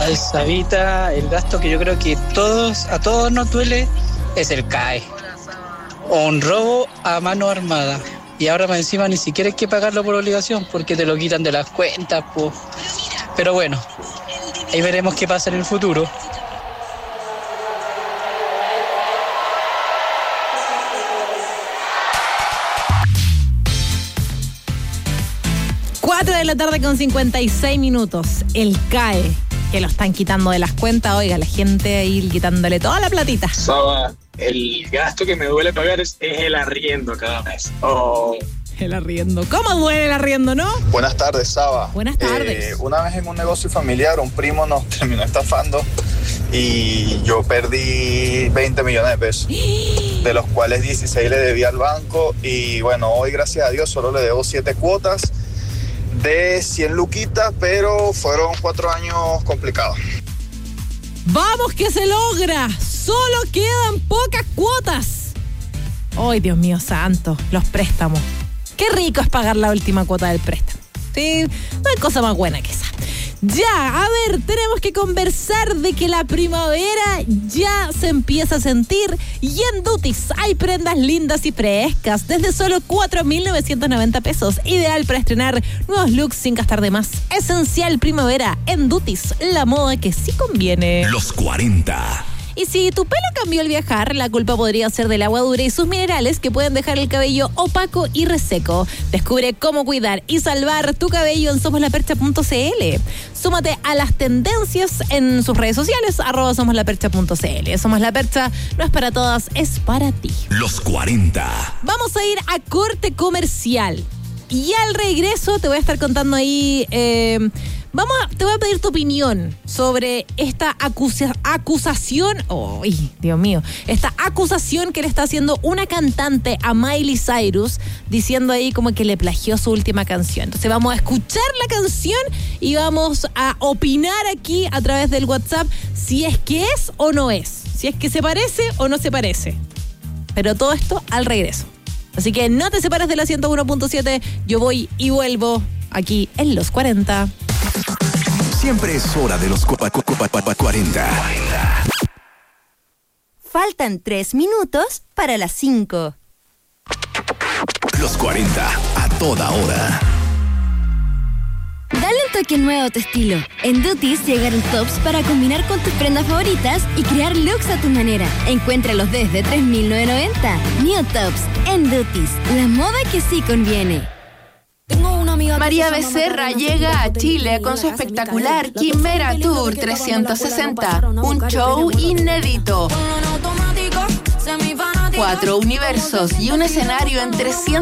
Sabita, el gasto que yo creo que a todos nos duele es el CAE. O un robo a mano armada. Y ahora más encima ni siquiera hay que pagarlo por obligación porque te lo quitan de las cuentas, po. Pero bueno, ahí veremos qué pasa en el futuro. De la tarde con 56 minutos. El CAE, que lo están quitando de las cuentas. Oiga, la gente ahí quitándole toda la platita. Saba, el gasto que me duele pagar es el arriendo cada mes. El arriendo. ¿Cómo duele el arriendo, no? Buenas tardes, Saba. Buenas tardes. Una vez en un negocio familiar, un primo nos terminó estafando y yo perdí 20 millones de pesos, de los cuales 16 le debía al banco y bueno, hoy gracias a Dios solo le debo 7 cuotas de 100 luquitas, pero fueron 4 años complicados. ¡Vamos que se logra! ¡Solo quedan pocas cuotas! ¡Ay, Dios mío santo! Los préstamos. ¡Qué rico es pagar la última cuota del préstamo! Sí, no hay cosa más buena que esa. Ya, a ver, tenemos que conversar de que la primavera ya se empieza a sentir y en Dutis hay prendas lindas y frescas desde solo 4.990 pesos. Ideal para estrenar nuevos looks sin gastar de más. Esencial primavera en Dutis, la moda que sí conviene. Los 40. Y si tu pelo cambió al viajar, la culpa podría ser del agua dura y sus minerales que pueden dejar el cabello opaco y reseco. Descubre cómo cuidar y salvar tu cabello en somoslapercha.cl. Súmate a las tendencias en sus redes sociales, @somoslapercha.cl. Somos la Percha, no es para todas, es para ti. Los 40. Vamos a ir a corte comercial. Y al regreso te voy a estar contando ahí... te voy a pedir tu opinión sobre esta acusación. ¡Ay, Dios mío! Esta acusación que le está haciendo una cantante a Miley Cyrus, diciendo ahí como que le plagió su última canción. Entonces vamos a escuchar la canción y vamos a opinar aquí a través del WhatsApp si es que es o no es. Si es que se parece o no se parece. Pero todo esto al regreso. Así que no te separes de la 101.7. Yo voy y vuelvo aquí en Los 40. Siempre es hora de los 40. Faltan 3 minutos para las 5. Los 40 a toda hora. Dale un toque nuevo a tu estilo. En Duties llegaron tops para combinar con tus prendas favoritas y crear looks a tu manera. Encuéntralos desde 3.990. New Tops en Duties, la moda que sí conviene. María Becerra llega a Chile con su espectacular Quimera Tour 360, un show inédito. 4 universos y un escenario en 300